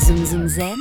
Zoom Zoom Zen,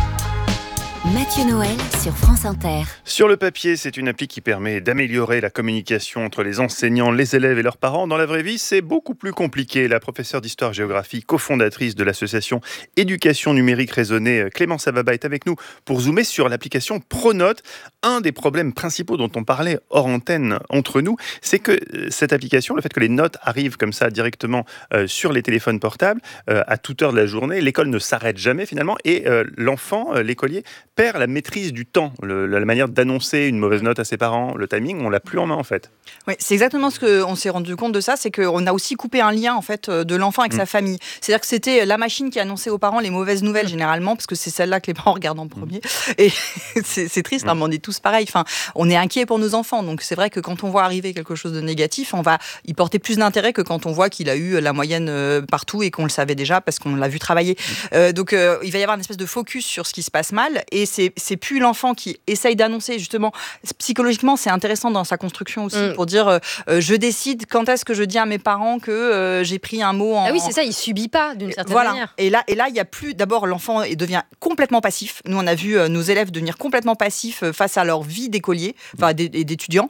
Mathieu Noël sur France Inter. Sur le papier, c'est une appli qui permet d'améliorer la communication entre les enseignants, les élèves et leurs parents. Dans la vraie vie, c'est beaucoup plus compliqué. La professeure d'histoire-géographie, cofondatrice de l'association Éducation numérique raisonnée, Clémence Avaba est avec nous pour zoomer sur l'application Pronote. Un des problèmes principaux dont on parlait hors antenne entre nous, c'est que cette application, le fait que les notes arrivent comme ça directement sur les téléphones portables à toute heure de la journée, l'école ne s'arrête jamais finalement et l'enfant, l'écolier, perd la maîtrise du temps, la manière d'annoncer une mauvaise note à ses parents, le timing, on l'a plus en main en fait. Oui, c'est exactement ce qu'on s'est rendu compte de ça, c'est qu'on a aussi coupé un lien en fait de l'enfant avec sa famille. C'est-à-dire que c'était la machine qui annonçait aux parents les mauvaises nouvelles généralement, parce que c'est celle-là que les parents regardent en premier. Et c'est triste, mais on est tous pareils. Enfin, on est inquiet pour nos enfants, donc c'est vrai que quand on voit arriver quelque chose de négatif, on va y porter plus d'intérêt que quand on voit qu'il a eu la moyenne partout et qu'on le savait déjà parce qu'on l'a vu travailler. Donc il va y avoir une espèce de focus sur ce qui se passe mal, et c'est plus l'enfant qui essaye d'annoncer, justement, psychologiquement c'est intéressant dans sa construction aussi, pour dire je décide quand est-ce que je dis à mes parents que j'ai pris un mot en... Ah oui, c'est ça, il subit pas d'une certaine manière. Et là il y a plus, d'abord l'enfant devient complètement passif. Nous on a vu nos élèves devenir complètement passifs face à leur vie d'écolier, enfin d'étudiants,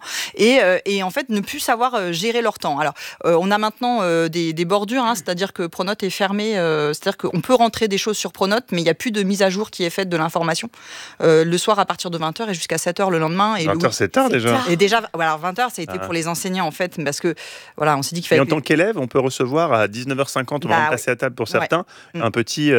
et en fait ne plus savoir gérer leur temps. Alors on a maintenant des bordures, c'est-à-dire que Pronote est fermé, c'est-à-dire qu'on peut rentrer des choses sur Pronote, mais il n'y a plus de mise à jour qui est faite de l'information. Le soir à partir de 20h et jusqu'à 7h le lendemain. Et 20h c'est tard déjà. Et déjà, voilà, 20h ça a été pour les enseignants en fait, parce que voilà, on s'est dit qu'il fallait... Et en tant qu'élève, on peut recevoir à 19h50, on va passer à table pour certains, un petit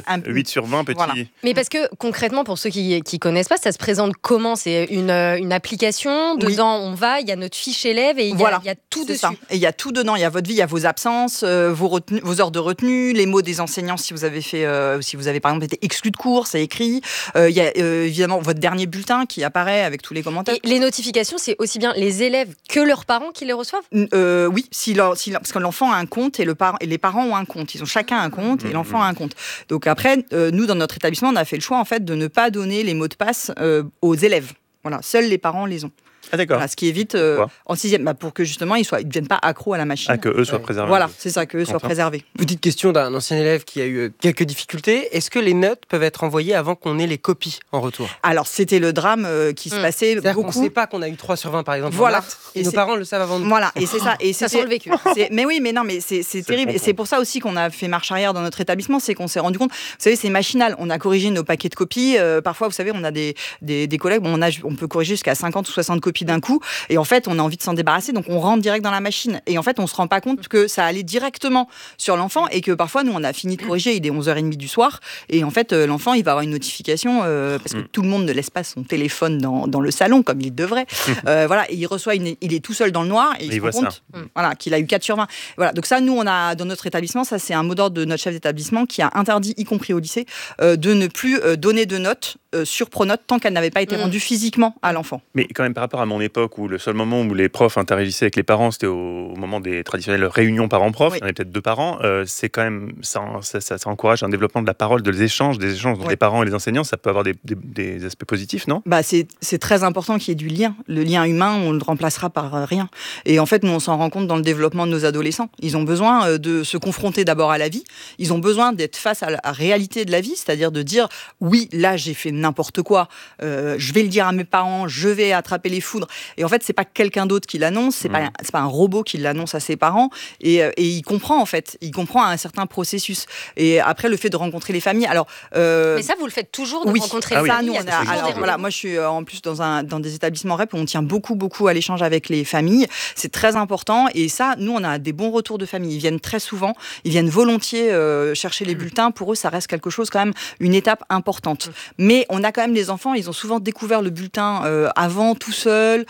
8 sur 20, petit... Voilà. Mais parce que concrètement, pour ceux qui connaissent pas, ça se présente comment ? C'est une application, dedans on va, il y a notre fiche élève et il y a tout dessus. Ça. Et il y a tout dedans, il y a votre vie, il y a vos absences, vos heures de retenue, les mots des enseignants si vous avez fait, si vous avez par exemple été exclu de cours, c'est écrit. Il y a évidemment votre dernier bulletin qui apparaît avec tous les commentaires. Et les notifications, c'est aussi bien les élèves que leurs parents qui les reçoivent ? Oui, parce que l'enfant a un compte et les parents ont un compte. Ils ont chacun un compte et l'enfant a un compte. Donc après, nous dans notre établissement, on a fait le choix en fait de ne pas donner les mots de passe aux élèves. Voilà, seuls les parents les ont. Ah d'accord. Voilà, ce qui évite en 6e, pour que justement ils ne deviennent pas accros à la machine. Ah, que eux soient préservés. Voilà, c'est ça, que eux soient préservés. Petite question d'un ancien élève qui a eu quelques difficultés. Est-ce que les notes peuvent être envoyées avant qu'on ait les copies en retour ? Alors c'était le drame qui se passait beaucoup. On ne sait pas qu'on a eu 3 sur 20 par exemple. Voilà. Et nos parents le savent avant nous. Voilà, et c'est ça. Et ça sent le vécu. Mais oui, mais non, mais c'est terrible. Et c'est pour ça aussi qu'on a fait marche arrière dans notre établissement, c'est qu'on s'est rendu compte, vous savez, c'est machinal. On a corrigé nos paquets de copies. Parfois, vous savez, on a des collègues, on peut corriger jusqu'à 50 ou 60 copies d'un coup. Et en fait, on a envie de s'en débarrasser, donc on rentre direct dans la machine. Et en fait, on se rend pas compte que ça allait directement sur l'enfant et que parfois, nous, on a fini de corriger, il est 11h30 du soir. Et en fait, l'enfant, il va avoir une notification parce que tout le monde ne laisse pas son téléphone dans le salon comme il devrait. Voilà, et il reçoit il est tout seul dans le noir et il se rend compte voilà, qu'il a eu 4 sur 20. Voilà, donc ça, nous, on a dans notre établissement, ça, c'est un mot d'ordre de notre chef d'établissement qui a interdit, y compris au lycée, de ne plus donner de notes sur Pronote tant qu'elle n'avait pas été rendue physiquement à l'enfant. Mais quand même par rapport à mon époque où le seul moment où les profs interagissaient avec les parents, c'était au moment des traditionnelles réunions parents-prof, il y en avait peut-être 2 parents, c'est quand même, ça encourage un développement de la parole, des échanges entre les parents et les enseignants, ça peut avoir des aspects positifs, non ? C'est très important qu'il y ait du lien. Le lien humain, on ne le remplacera par rien. Et en fait, nous, on s'en rend compte dans le développement de nos adolescents. Ils ont besoin de se confronter d'abord à la vie, ils ont besoin d'être face à la réalité de la vie, c'est-à-dire de dire, oui, là, j'ai fait n'importe quoi, je vais le dire à mes parents, je vais attraper les foudres. Et en fait, c'est pas quelqu'un d'autre qui l'annonce, c'est pas un robot qui l'annonce à ses parents, et il comprend en fait, il comprend un certain processus. Et après, le fait de rencontrer les familles, alors mais ça, vous le faites toujours, de rencontrer les familles. Alors voilà, moi je suis en plus dans des établissements REP où on tient beaucoup à l'échange avec les familles. C'est très important, et ça, nous on a des bons retours de famille. Ils viennent très souvent, ils viennent volontiers chercher les bulletins. Pour eux, ça reste quelque chose quand même, une étape importante. Mais on a quand même des enfants, ils ont souvent découvert le bulletin avant, tout seul.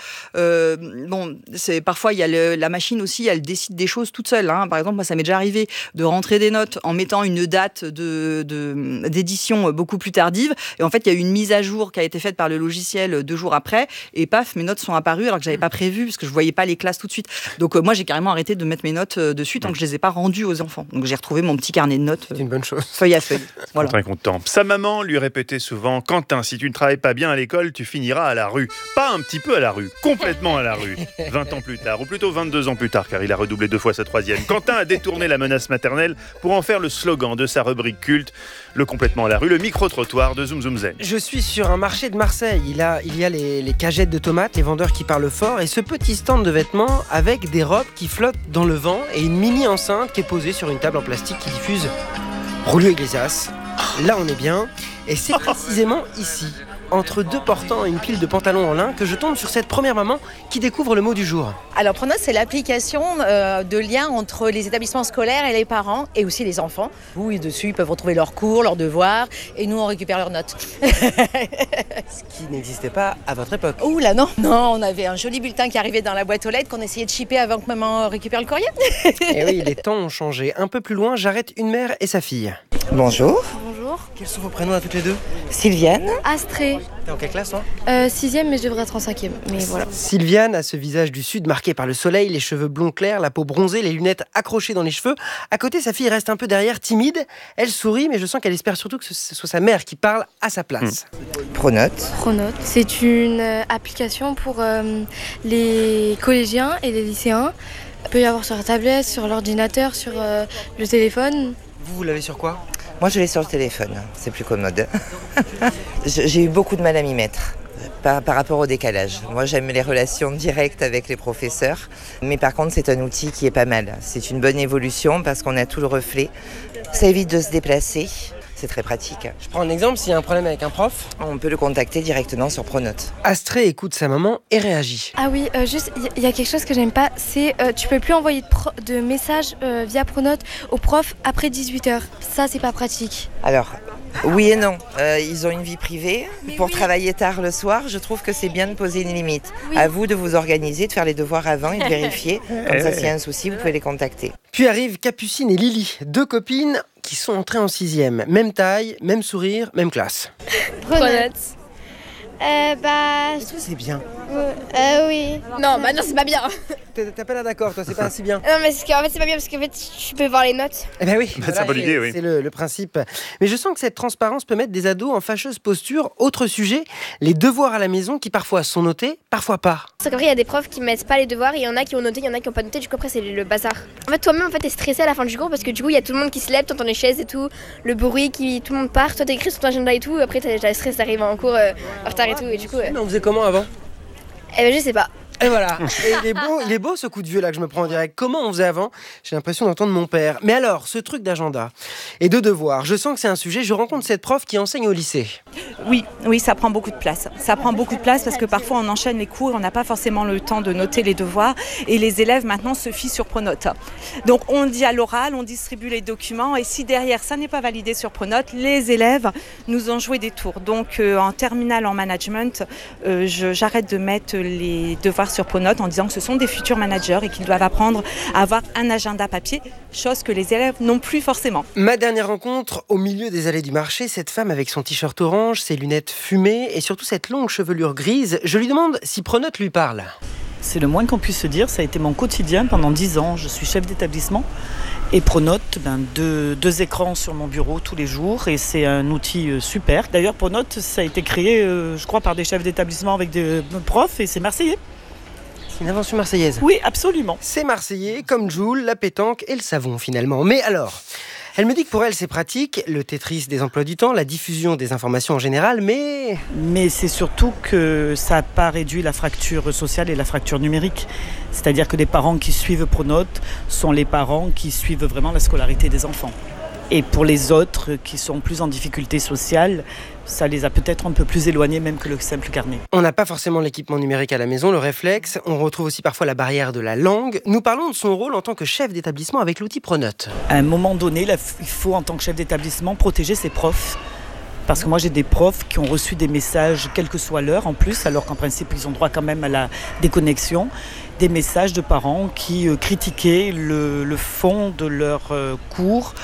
Parfois il y a la machine aussi, elle décide des choses toute seule. Par exemple, moi ça m'est déjà arrivé de rentrer des notes en mettant une date d'édition beaucoup plus tardive. Et en fait, il y a eu une mise à jour qui a été faite par le logiciel 2 jours après. Et paf, mes notes sont apparues alors que j'avais pas prévu parce que je voyais pas les classes tout de suite. Donc moi, j'ai carrément arrêté de mettre mes notes dessus tant que je les ai pas rendues aux enfants. Donc j'ai retrouvé mon petit carnet de notes. C'est une bonne chose. Feuille à feuille. Voilà. Très content. Sa maman lui répétait souvent: Quentin, si tu ne travailles pas bien à l'école, tu finiras à la rue. Pas un petit peu à la la rue, complètement à la rue. 20 ans plus tard, ou plutôt 22 ans plus tard, car il a redoublé 2 fois sa 3e, Quentin a détourné la menace maternelle pour en faire le slogan de sa rubrique culte, le complètement à la rue, le micro-trottoir de Zoom Zoom Zen. Je suis sur un marché de Marseille. Il y a les cagettes de tomates, les vendeurs qui parlent fort et ce petit stand de vêtements avec des robes qui flottent dans le vent et une mini enceinte qui est posée sur une table en plastique qui diffuse Julio Iglesias. Là, on est bien. Et c'est précisément ici, entre 2 portants et une pile de pantalons en lin, que je tombe sur cette première maman qui découvre le mot du jour. Alors Pronote, c'est l'application de lien entre les établissements scolaires et les parents et aussi les enfants. Où dessus, ils peuvent retrouver leurs cours, leurs devoirs et nous, on récupère leurs notes. Ce qui n'existait pas à votre époque. Ouh là non, on avait un joli bulletin qui arrivait dans la boîte aux lettres qu'on essayait de shipper avant que maman récupère le courrier. Et oui, les temps ont changé. Un peu plus loin, j'arrête une mère et sa fille. Bonjour. Bonjour. Quels sont vos prénoms à toutes les deux? Sylviane. Astrée. T'es en quelle classe, toi? 6e, mais je devrais être en 5e. Mais voilà. Sylviane a ce visage du sud marqué par le soleil, les cheveux blonds clairs, la peau bronzée, les lunettes accrochées dans les cheveux. À côté, sa fille reste un peu derrière, timide. Elle sourit, mais je sens qu'elle espère surtout que ce soit sa mère qui parle à sa place. Pronote. Pronote. C'est une application pour les collégiens et les lycéens. Il peut y avoir sur la tablette, sur l'ordinateur, sur le téléphone. Vous l'avez sur quoi? Moi, je l'ai sur le téléphone. C'est plus commode. J'ai eu beaucoup de mal à m'y mettre par rapport au décalage. Moi, j'aime les relations directes avec les professeurs. Mais par contre, c'est un outil qui est pas mal. C'est une bonne évolution parce qu'on a tout le reflet. Ça évite de se déplacer. C'est très pratique. Je prends un exemple, s'il y a un problème avec un prof, on peut le contacter directement sur Pronote. Astrée écoute sa maman et réagit. Ah oui, juste, il y a quelque chose que j'aime pas, c'est tu peux plus envoyer de messages via Pronote aux profs après 18h. Ça, c'est pas pratique. Alors, oui et non. Ils ont une vie privée. Pour travailler tard le soir, je trouve que c'est bien de poser une limite. Oui. À vous de vous organiser, de faire les devoirs avant et de vérifier. Comme ça, s'il y a un souci, vous pouvez les contacter. Puis arrivent Capucine et Lily, 2 copines qui sont entrées en 6e. Même taille, même sourire, même classe. Pronote. Est-ce que c'est bien? Oui. Non, bah non, c'est pas bien. T'as pas l'air d'accord, toi, c'est pas si bien. Non, mais en fait, c'est pas bien parce qu'en fait, tu peux voir les notes. Eh ben oui, c'est une bonne idée, oui. C'est le principe. Mais je sens que cette transparence peut mettre des ados en fâcheuse posture. Autre sujet, les devoirs à la maison qui parfois sont notés, parfois pas. C'est qu'après, il y a des profs qui mettent pas les devoirs, il y en a qui ont noté, il y en a qui ont pas noté, du coup, après, c'est le bazar. En fait, toi-même, t'es stressé à la fin du cours parce que du coup, il y a tout le monde qui se lève, t'entends les chaises et tout, le bruit, tout le monde part, toi, t'écris sur ton agenda et tout, après, t'as le stress, t'arrives en cours en retard et tout, et du coup. Mais on faisait comment avant? Eh ben, je sais pas. Et voilà. Et il est beau ce coup de vieux là que je me prends en direct. Comment on faisait avant? J'ai l'impression d'entendre mon père. Mais alors, ce truc d'agenda et de devoirs, je sens que c'est un sujet. Je rencontre cette prof qui enseigne au lycée. Oui, ça prend beaucoup de place. Ça prend beaucoup de place parce que parfois on enchaîne les cours, on n'a pas forcément le temps de noter les devoirs et les élèves maintenant se fient sur Pronote. Donc on dit à l'oral, on distribue les documents et si derrière ça n'est pas validé sur Pronote, les élèves nous ont joué des tours. Donc en terminale en management, j'arrête de mettre les devoirs sur Pronote en disant que ce sont des futurs managers et qu'ils doivent apprendre à avoir un agenda papier, chose que les élèves n'ont plus forcément. Ma dernière rencontre, au milieu des allées du marché, cette femme avec son t-shirt orange, ses lunettes fumées et surtout cette longue chevelure grise, je lui demande si Pronote lui parle. C'est le moins qu'on puisse se dire, ça a été mon quotidien pendant 10 ans, je suis chef d'établissement. Et Pronote, deux écrans sur mon bureau tous les jours et c'est un outil super. D'ailleurs Pronote, ça a été créé, je crois, par des chefs d'établissement avec des profs et c'est marseillais. C'est une invention marseillaise. Oui, absolument. C'est marseillais, comme Joule, la pétanque et le savon finalement. Mais alors, elle me dit que pour elle c'est pratique, le Tetris des emplois du temps, la diffusion des informations en général, mais... Mais c'est surtout que ça n'a pas réduit la fracture sociale et la fracture numérique. C'est-à-dire que les parents qui suivent Pronote sont les parents qui suivent vraiment la scolarité des enfants. Et pour les autres qui sont plus en difficulté sociale, ça les a peut-être un peu plus éloignés même que le simple carnet. On n'a pas forcément l'équipement numérique à la maison, le réflexe. On retrouve aussi parfois la barrière de la langue. Nous parlons de son rôle en tant que chef d'établissement avec l'outil Pronote. À un moment donné, il faut en tant que chef d'établissement protéger ses profs. Parce que moi j'ai des profs qui ont reçu des messages, quelle que soit l'heure en plus, alors qu'en principe ils ont droit quand même à la déconnexion, des messages de parents qui critiquaient le fond de leur cours,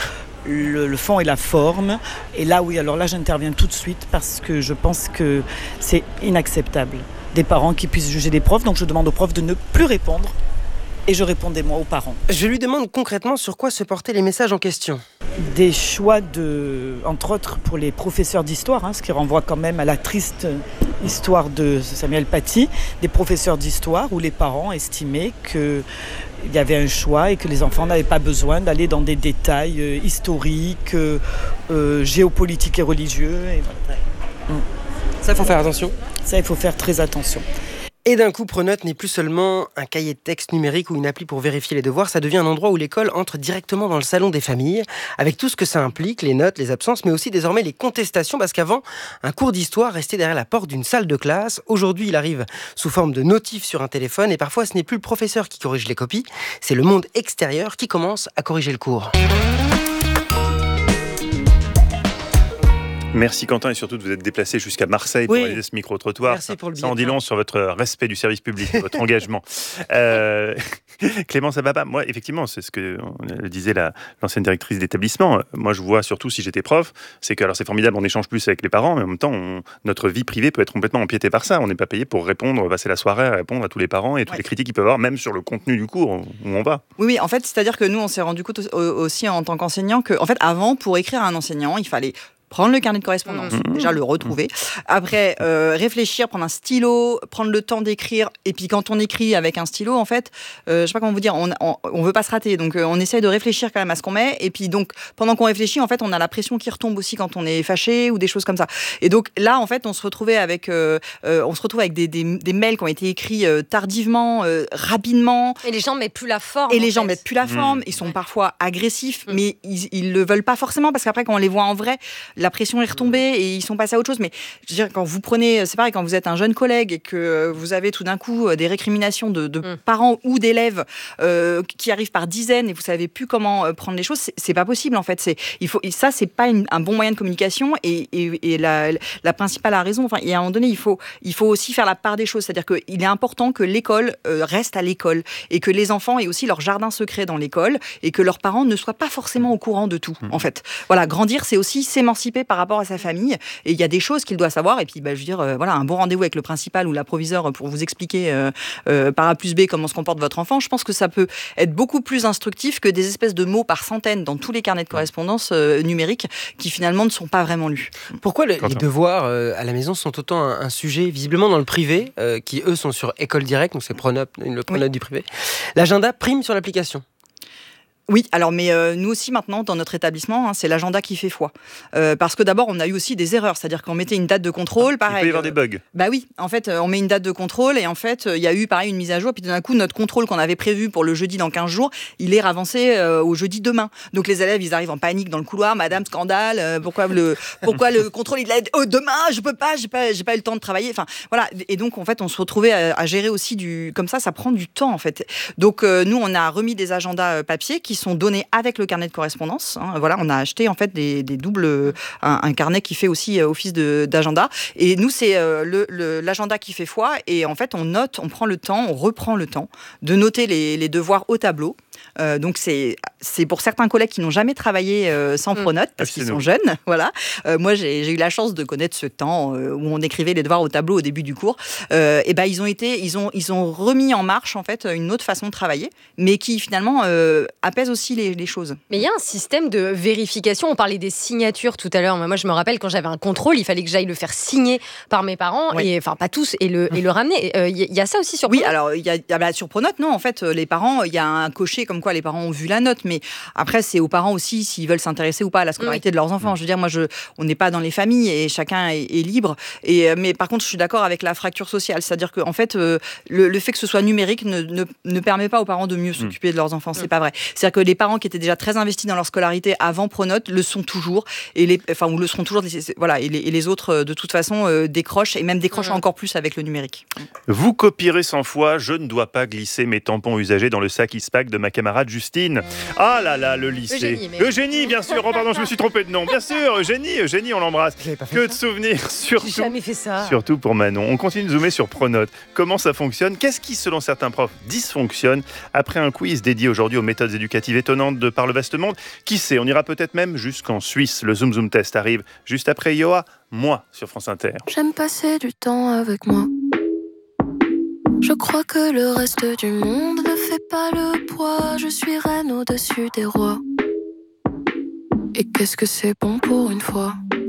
le fond et la forme. Et là oui, alors là j'interviens tout de suite parce que je pense que c'est inacceptable. Des parents qui puissent juger des profs, donc je demande aux profs de ne plus répondre et je répondais moi aux parents. Je lui demande concrètement sur quoi se portaient les messages en question. des choix entre autres pour les professeurs d'histoire, ce qui renvoie quand même à la triste histoire de Samuel Paty, des professeurs d'histoire où les parents estimaient qu'il y avait un choix et que les enfants n'avaient pas besoin d'aller dans des détails historiques, géopolitiques et religieux. Et voilà. Ça, il faut faire attention. Ça, il faut faire très attention. Et d'un coup, Pronote n'est plus seulement un cahier de texte numérique ou une appli pour vérifier les devoirs, ça devient un endroit où l'école entre directement dans le salon des familles, avec tout ce que ça implique, les notes, les absences, mais aussi désormais les contestations, parce qu'avant, un cours d'histoire restait derrière la porte d'une salle de classe. Aujourd'hui, il arrive sous forme de notifs sur un téléphone, et parfois, ce n'est plus le professeur qui corrige les copies, c'est le monde extérieur qui commence à corriger le cours. Merci Quentin, et surtout de vous être déplacé jusqu'à Marseille pour réaliser ce micro-trottoir. Merci pour le bien. Ça en dit long sur votre respect du service public, votre engagement. Clémence Ababa, moi effectivement, c'est ce que disait l'ancienne directrice d'établissement. Moi je vois surtout si j'étais prof, c'est que alors c'est formidable, on échange plus avec les parents, mais en même temps notre vie privée peut être complètement empiétée par ça. On n'est pas payé pour passer la soirée à répondre à tous les parents et toutes les critiques qu'ils peuvent avoir, même sur le contenu du cours où on va. Oui, en fait, c'est-à-dire que nous on s'est rendu compte aussi en tant qu'enseignant que, en fait, avant, pour écrire à un enseignant, il fallait prendre le carnet de correspondance, déjà le retrouver. Après, réfléchir, prendre un stylo, prendre le temps d'écrire. Et puis quand on écrit avec un stylo, en fait, je sais pas comment vous dire, on veut pas se rater. Donc on essaye de réfléchir quand même à ce qu'on met. Et puis donc, pendant qu'on réfléchit, en fait, on a la pression qui retombe aussi quand on est fâché ou des choses comme ça. Et donc là, en fait, on se retrouve avec des mails qui ont été écrits tardivement, rapidement. Et les gens mettent plus la forme. Et les gens mettent plus la forme. Ils sont parfois agressifs, mais ils le veulent pas forcément, parce qu'après, quand on les voit en vrai, la pression est retombée et ils sont passés à autre chose. Mais je veux dire, quand vous prenez, c'est pareil, quand vous êtes un jeune collègue et que vous avez tout d'un coup des récriminations de parents ou d'élèves qui arrivent par dizaines et vous savez plus comment prendre les choses, c'est pas possible en fait. Ça, c'est pas un bon moyen de communication, et la principale a raison. Enfin, et à un moment donné, il faut aussi faire la part des choses. C'est-à-dire qu'il est important que l'école reste à l'école, et que les enfants aient aussi leur jardin secret dans l'école, et que leurs parents ne soient pas forcément au courant de tout. En fait, voilà, grandir, c'est aussi s'émanciper par rapport à sa famille, et il y a des choses qu'il doit savoir. Et puis, je veux dire, voilà, un bon rendez-vous avec le principal ou la proviseure pour vous expliquer par A plus B comment se comporte votre enfant. Je pense que ça peut être beaucoup plus instructif que des espèces de mots par centaines dans tous les carnets de correspondance numériques qui finalement ne sont pas vraiment lus. Pourquoi les devoirs à la maison sont autant un sujet visiblement dans le privé, qui eux sont sur École Directe, donc c'est le Pronote du privé. L'agenda prime sur l'application. Oui, alors mais nous aussi maintenant dans notre établissement, c'est l'agenda qui fait foi. Parce que d'abord on a eu aussi des erreurs, c'est-à-dire qu'on mettait une date de contrôle, pareil. Il peut y avoir des bugs. Bah oui, en fait on met une date de contrôle et en fait il y a eu pareil une mise à jour, puis d'un coup notre contrôle qu'on avait prévu pour le jeudi dans 15 jours, il est ravancé au jeudi demain. Donc les élèves ils arrivent en panique dans le couloir, madame scandale, pourquoi le contrôle il est demain, je peux pas, j'ai pas eu le temps de travailler. Enfin voilà, et donc en fait on se retrouvait à gérer aussi comme ça prend du temps en fait. Donc nous on a remis des agendas papier qui sont donnés avec le carnet de correspondance. Voilà, on a acheté en fait des doubles, un carnet qui fait aussi office d'agenda. Et nous, c'est l'agenda qui fait foi. Et en fait, on note, on prend le temps, on reprend le temps de noter les devoirs au tableau. Donc c'est pour certains collègues qui n'ont jamais travaillé sans Pronote parce qu'ils sont jeunes. Voilà. Moi j'ai eu la chance de connaître ce temps où on écrivait les devoirs au tableau au début du cours. Et ben ils ont remis en marche en fait une autre façon de travailler, mais qui finalement apaise aussi les choses. Mais il y a un système de vérification. On parlait des signatures tout à l'heure. Moi je me rappelle quand j'avais un contrôle, il fallait que j'aille le faire signer par mes parents, et enfin pas tous, et le ramener. Il y a ça aussi sur Pronote. Oui, alors il y a sur Pronote, non, en fait les parents, il y a un cocher comme quoi les parents ont vu la note, mais après c'est aux parents aussi s'ils veulent s'intéresser ou pas à la scolarité de leurs enfants. Je veux dire, on n'est pas dans les familles et chacun est libre. Mais par contre, je suis d'accord avec la fracture sociale, c'est-à-dire que en fait le fait que ce soit numérique ne permet pas aux parents de mieux s'occuper de leurs enfants. C'est pas vrai. C'est-à-dire que les parents qui étaient déjà très investis dans leur scolarité avant Pronote le sont toujours, ou le seront toujours. Voilà, et les autres de toute façon décrochent, et même décrochent encore plus avec le numérique. Vous copierez 100 fois, je ne dois pas glisser mes tampons usagés dans le sac ISPAC de ma camarade Justine. Ah là là, le lycée. Eugénie, bien sûr. Oh pardon, je me suis trompé de nom. Bien sûr, Eugénie, on l'embrasse. Que de souvenirs, surtout. J'ai jamais fait ça. Surtout pour Manon. On continue de zoomer sur Pronote. Comment ça fonctionne? Qu'est-ce qui, selon certains profs, dysfonctionne? Après un quiz dédié aujourd'hui aux méthodes éducatives étonnantes de par le vaste monde, qui sait, on ira peut-être même jusqu'en Suisse. Le Zoom Zoom Test arrive juste après Yoa, moi, sur France Inter. J'aime passer du temps avec moi. Je crois que le reste du monde ne fait pas le poids. Je suis reine au-dessus des rois. Et qu'est-ce que c'est bon pour une fois?